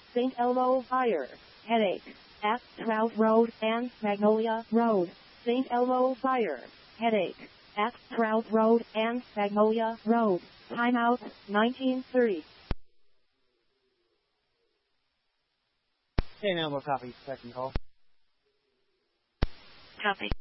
St. Elmo Fire, headache, at Trout Road and Magnolia Road. St. Elmo Fire, headache, at Trout Road and Magnolia Road. Timeout, 1930. St. Elmo copy, second call. Copy.